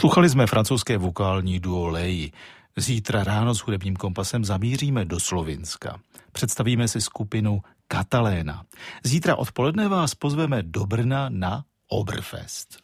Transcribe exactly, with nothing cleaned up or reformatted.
Poslouchali jsme francouzské vokální duo Lei. Zítra ráno s hudebním kompasem zamíříme do Slovinska. Představíme si skupinu Kataléna. Zítra odpoledne vás pozveme do Brna na Oberfest.